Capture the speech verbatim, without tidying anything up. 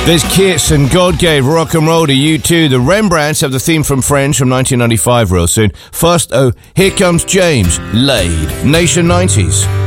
There's Kiss and God Gave Rock and Roll to You Too. The Rembrandts have the theme from Friends from nineteen ninety-five real soon. First, oh, here comes James, Laid, Nation nineties.